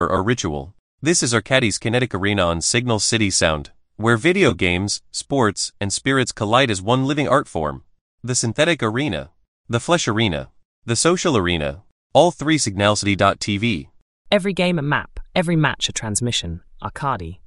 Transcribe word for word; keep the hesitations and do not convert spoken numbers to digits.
or ritual. This is Arcadis Kinetic Arena on Signal City Sound, where video games, sports, and spirits collide as one living art form. The synthetic arena, the flesh arena, the social arena, all three signalcity dot t v. Every game a map, every match a transmission. Arcadi.